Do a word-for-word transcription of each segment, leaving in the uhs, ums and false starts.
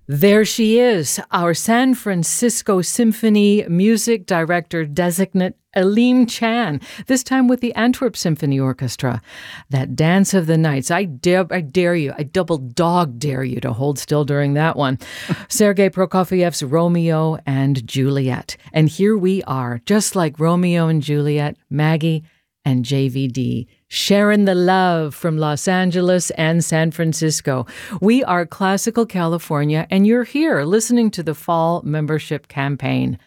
There she is, our San Francisco Symphony music director designate, Aleem Chan, this time with the Antwerp Symphony Orchestra. That Dance of the Nights, I dare, I dare you, I double dog dare you to hold still during that one. Sergei Prokofiev's Romeo and Juliet. And here we are, just like Romeo and Juliet, Maggie and J V D, sharing the love from Los Angeles and San Francisco. We are Classical California, and you're here listening to the Fall Membership Campaign.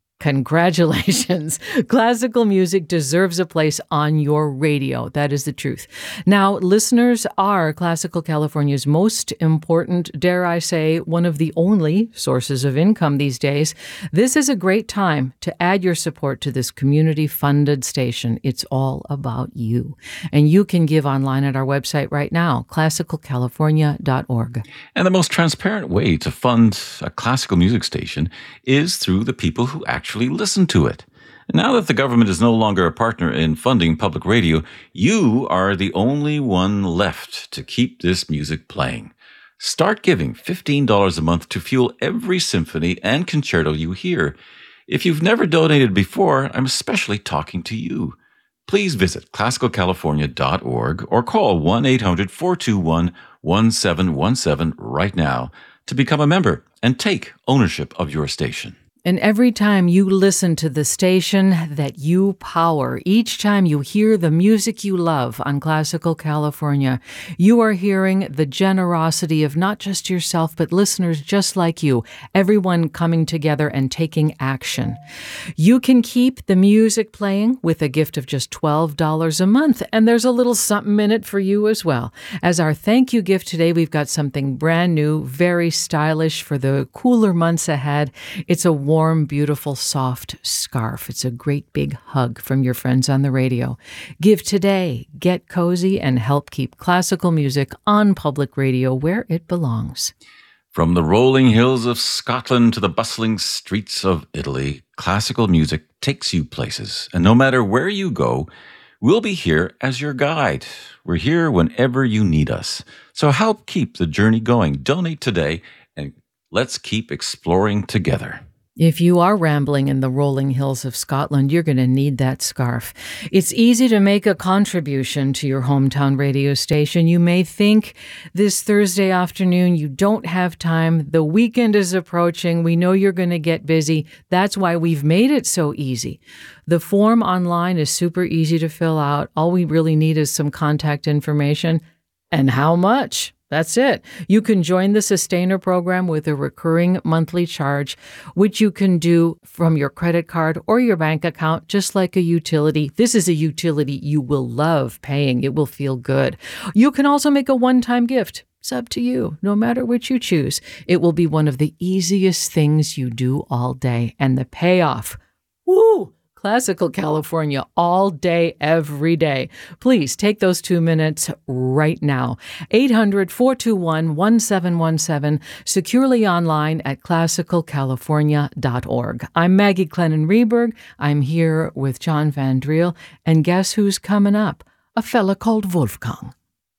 Congratulations. Classical music deserves a place on your radio. That is the truth. Now, listeners are Classical California's most important, dare I say, one of the only sources of income these days. This is a great time to add your support to this community-funded station. It's all about you. And you can give online at our website right now, classical california dot org. And the most transparent way to fund a classical music station is through the people who actually actually listen to it. Now that the government is no longer a partner in funding public radio, you are the only one left to keep this music playing. Start giving fifteen dollars a month to fuel every symphony and concerto you hear. If you've never donated before, I'm especially talking to you. Please visit classical california dot org or call one eight hundred four two one one seven one seven right now to become a member and take ownership of your station. And every time you listen to the station that you power, each time you hear the music you love on Classical California, you are hearing the generosity of not just yourself, but listeners just like you, everyone coming together and taking action. You can keep the music playing with a gift of just twelve dollars a month, and there's a little something in it for you as well. As our thank you gift today, we've got something brand new, very stylish for the cooler months ahead. It's a warm warm, beautiful, soft scarf. It's a great big hug from your friends on the radio. Give today, get cozy, and help keep classical music on public radio where it belongs. From the rolling hills of Scotland to the bustling streets of Italy, classical music takes you places. And no matter where you go, we'll be here as your guide. We're here whenever you need us. So help keep the journey going. Donate today, and let's keep exploring together. If you are rambling in the rolling hills of Scotland, you're going to need that scarf. It's easy to make a contribution to your hometown radio station. You may think this Thursday afternoon you don't have time. The weekend is approaching. We know you're going to get busy. That's why we've made it so easy. The form online is super easy to fill out. All we really need is some contact information and how much. That's it. You can join the Sustainer program with a recurring monthly charge, which you can do from your credit card or your bank account, just like a utility. This is a utility you will love paying. It will feel good. You can also make a one-time gift. It's up to you, no matter which you choose. It will be one of the easiest things you do all day. And the payoff, woo! Classical California all day, every day. Please take those two minutes right now. eight hundred four two one one seven one seven, securely online at classical california dot org. I'm Maggie Clennon-Reberg. I'm here with John Van Driel. And guess who's coming up? A fella called Wolfgang.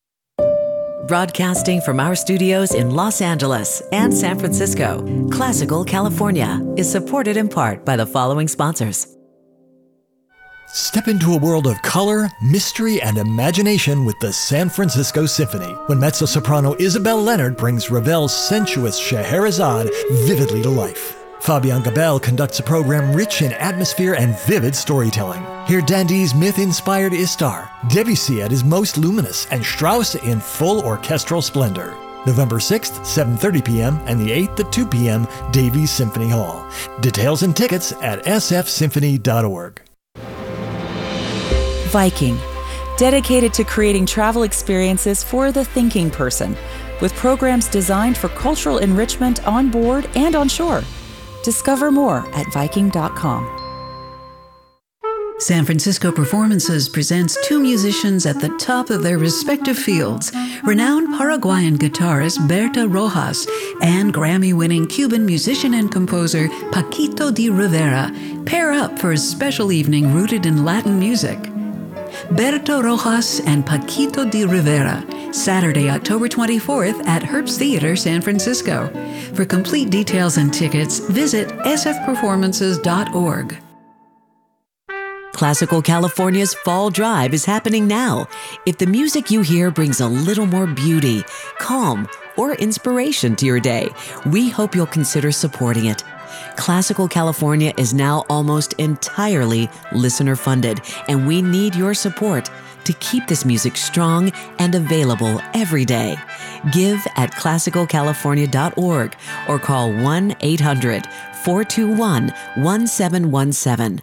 Broadcasting from our studios in Los Angeles and San Francisco, Classical California is supported in part by the following sponsors. Step into a world of color, mystery, and imagination with the San Francisco Symphony when mezzo-soprano Isabel Leonard brings Ravel's sensuous Scheherazade vividly to life. Fabian Gabel conducts a program rich in atmosphere and vivid storytelling. Hear Dandy's myth-inspired Istar, Debussy at his most luminous, and Strauss in full orchestral splendor. November sixth, seven thirty p.m. and the eighth at two p.m., Davies Symphony Hall. Details and tickets at s f symphony dot org. Viking, dedicated to creating travel experiences for the thinking person, with programs designed for cultural enrichment on board and on shore. Discover more at viking dot com. San Francisco Performances presents two musicians at the top of their respective fields, renowned Paraguayan guitarist Berta Rojas and Grammy-winning Cuban musician and composer Paquito de Rivera pair up for a special evening rooted in Latin music. Berto Rojas and Paquito de Rivera Saturday, October twenty-fourth at Herbst Theater, San Francisco. For complete details and tickets, visit s f performances dot org. Classical California's Fall Drive is happening now. If the music you hear brings a little more beauty, calm, or inspiration to your day, we hope you'll consider supporting it. Classical California is now almost entirely listener-funded, and we need your support to keep this music strong and available every day. Give at classical california dot org or call one eight hundred, four two one, one seven one seven.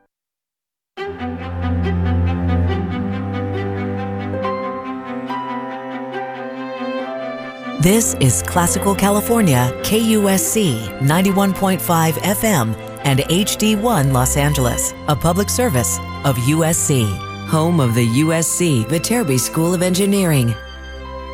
This is Classical California, K U S C ninety-one point five F M and H D one Los Angeles, a public service of U S C, home of the U S C Viterbi School of Engineering.